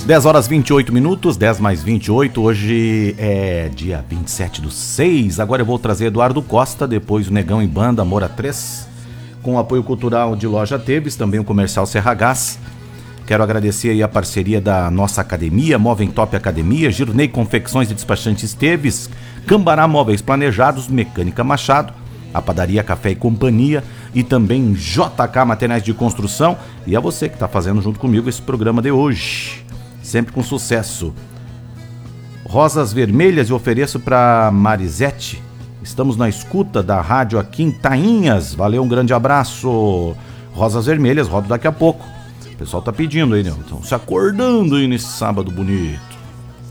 10 horas 28 minutos, 10 mais 28, hoje é dia 27/6. Agora eu vou trazer Eduardo Costa, depois o Negão em Banda, Amor a 3, com o apoio cultural de Loja Teves, também o comercial Serra Gás. Quero agradecer aí a parceria da nossa academia, Movem Top Academia, Girnei Confecções e Despachantes Teves, Cambará Móveis Planejados, Mecânica Machado, a Padaria Café e Companhia e também JK Materiais de Construção. E a você que está fazendo junto comigo esse programa de hoje, sempre com sucesso. Rosas Vermelhas eu ofereço para Marisete. Estamos na escuta da rádio aqui em Tainhas. Valeu, um grande abraço. Rosas Vermelhas, rodo daqui a pouco. O pessoal tá pedindo aí, né? Estão se acordando aí nesse sábado bonito.